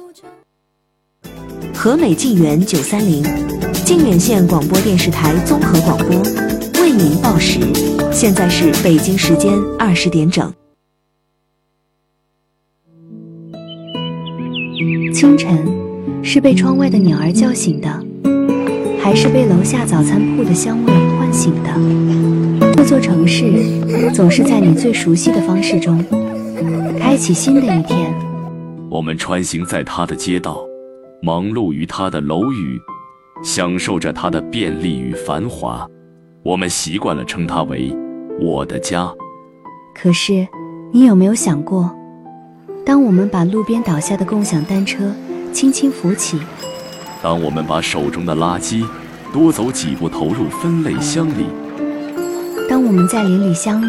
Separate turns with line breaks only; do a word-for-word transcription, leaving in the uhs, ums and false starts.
和美晋源九三零，靖远县广播电视台综合广播为您报时，现在是北京时间二十点整。清晨，是被窗外的鸟儿叫醒的，还是被楼下早餐铺的香味唤醒的？这座城市总是在你最熟悉的方式中开启新的一天。
我们穿行在它的街道，忙碌于它的楼宇，享受着它的便利与繁华。我们习惯了称它为我的家。
可是你有没有想过，当我们把路边倒下的共享单车轻轻扶起，
当我们把手中的垃圾多走几步投入分类箱里，
当我们在邻里相遇